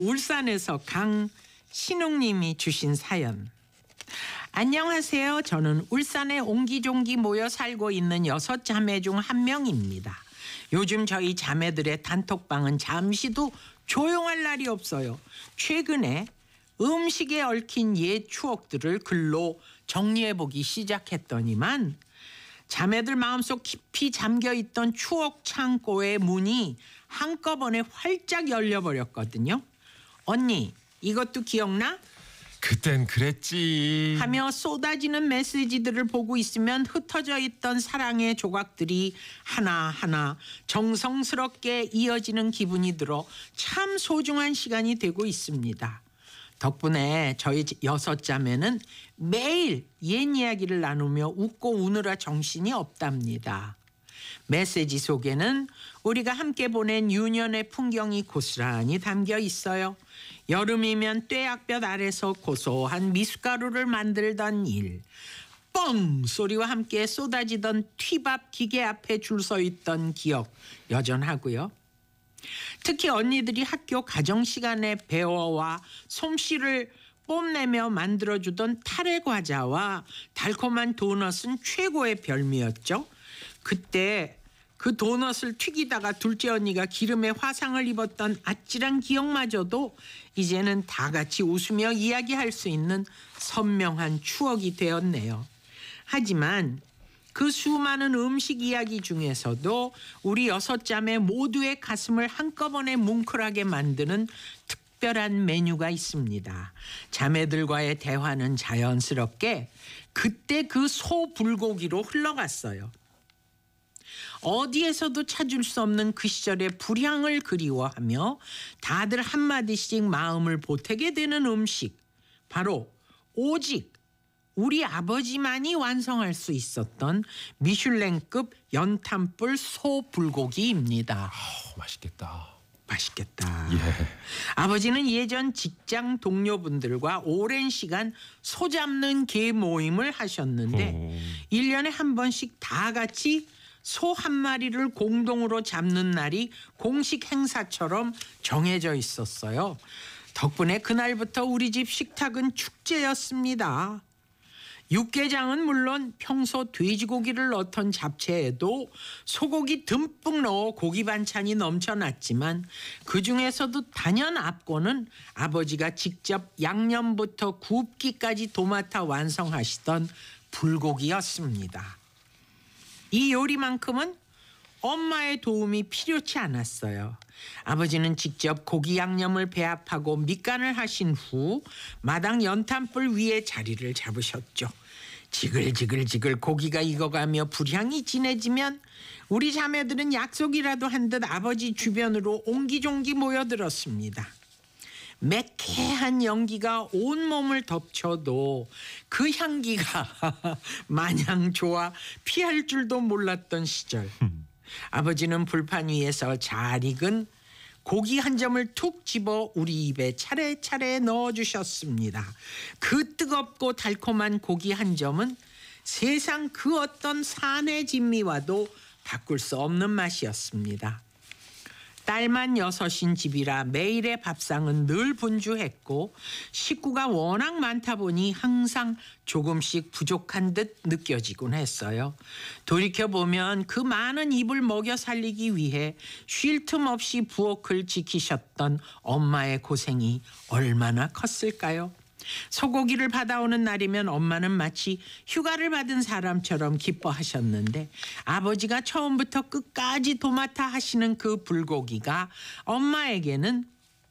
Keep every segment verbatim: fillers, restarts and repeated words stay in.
울산에서 강신웅님이 주신 사연. 안녕하세요. 저는 울산에 옹기종기 모여 살고 있는 여섯 자매 중 한 명입니다. 요즘 저희 자매들의 단톡방은 잠시도 조용할 날이 없어요. 최근에 음식에 얽힌 옛 추억들을 글로 정리해보기 시작했더니만 자매들 마음속 깊이 잠겨있던 추억 창고의 문이 한꺼번에 활짝 열려버렸거든요. 언니, 이것도 기억나? 그땐 그랬지 하며 쏟아지는 메시지들을 보고 있으면 흩어져 있던 사랑의 조각들이 하나하나 정성스럽게 이어지는 기분이 들어 참 소중한 시간이 되고 있습니다. 덕분에 저희 여섯 자매는 매일 옛 이야기를 나누며 웃고 우느라 정신이 없답니다. 메시지 속에는 우리가 함께 보낸 유년의 풍경이 고스란히 담겨 있어요. 여름이면 뙤약볕 아래서 고소한 미숫가루를 만들던 일, 뻥 소리와 함께 쏟아지던 튀밥 기계 앞에 줄 서 있던 기억 여전하고요. 특히 언니들이 학교 가정 시간에 배워와 솜씨를 뽐내며 만들어주던 타레 과자와 달콤한 도넛은 최고의 별미였죠. 그때 그 도넛을 튀기다가 둘째 언니가 기름에 화상을 입었던 아찔한 기억마저도 이제는 다 같이 웃으며 이야기할 수 있는 선명한 추억이 되었네요. 하지만 그 수많은 음식 이야기 중에서도 우리 여섯 자매 모두의 가슴을 한꺼번에 뭉클하게 만드는 특별한 메뉴가 있습니다. 자매들과의 대화는 자연스럽게 그때 그 소불고기로 흘러갔어요. 어디에서도 찾을 수 없는 그 시절의 불향을 그리워하며 다들 한마디씩 마음을 보태게 되는 음식, 바로 오직 우리 아버지만이 완성할 수 있었던 미슐랭급 연탄불 소불고기입니다. 아, 맛있겠다. 맛있겠다. 예. 아버지는 예전 직장 동료분들과 오랜 시간 소 잡는 개 모임을 하셨는데 음. 일 년에 한 번씩 다 같이 소 한 마리를 공동으로 잡는 날이 공식 행사처럼 정해져 있었어요. 덕분에 그날부터 우리 집 식탁은 축제였습니다. 육개장은 물론 평소 돼지고기를 넣던 잡채에도 소고기 듬뿍 넣어 고기 반찬이 넘쳐났지만 그중에서도 단연 앞권은 아버지가 직접 양념부터 굽기까지 도맡아 완성하시던 불고기였습니다. 이 요리만큼은 엄마의 도움이 필요치 않았어요. 아버지는 직접 고기 양념을 배합하고 밑간을 하신 후 마당 연탄불 위에 자리를 잡으셨죠. 지글지글지글 고기가 익어가며 불향이 진해지면 우리 자매들은 약속이라도 한 듯 아버지 주변으로 옹기종기 모여들었습니다. 매캐한 연기가 온몸을 덮쳐도 그 향기가 마냥 좋아 피할 줄도 몰랐던 시절. 아버지는 불판 위에서 잘 익은 고기 한 점을 툭 집어 우리 입에 차례차례 넣어주셨습니다. 그 뜨겁고 달콤한 고기 한 점은 세상 그 어떤 산의 진미와도 바꿀 수 없는 맛이었습니다. 딸만 여섯인 집이라 매일의 밥상은 늘 분주했고 식구가 워낙 많다 보니 항상 조금씩 부족한 듯 느껴지곤 했어요. 돌이켜보면 그 많은 입을 먹여 살리기 위해 쉴 틈 없이 부엌을 지키셨던 엄마의 고생이 얼마나 컸을까요? 소고기를 받아오는 날이면 엄마는 마치 휴가를 받은 사람처럼 기뻐하셨는데 아버지가 처음부터 끝까지 도맡아 하시는 그 불고기가 엄마에게는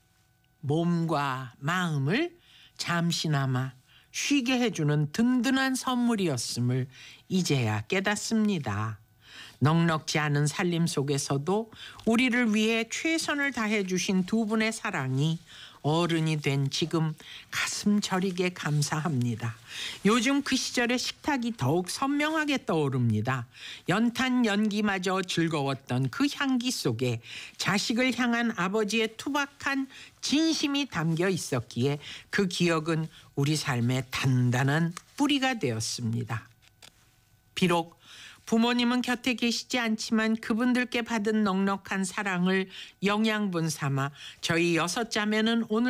몸과 마음을 잠시나마 쉬게 해주는 든든한 선물이었음을 이제야 깨닫습니다. 넉넉지 않은 살림 속에서도 우리를 위해 최선을 다해 주신 두 분의 사랑이 어른이 된 지금 가슴 저리게 감사합니다. 요즘 그 시절의 식탁이 더욱 선명하게 떠오릅니다. 연탄 연기마저 즐거웠던 그 향기 속에 자식을 향한 아버지의 투박한 진심이 담겨 있었기에 그 기억은 우리 삶의 단단한 뿌리가 되었습니다. 비록 부모님은 곁에 계시지 않지만 그분들께 받은 넉넉한 사랑을 영양분 삼아 저희 여섯 자매는 오늘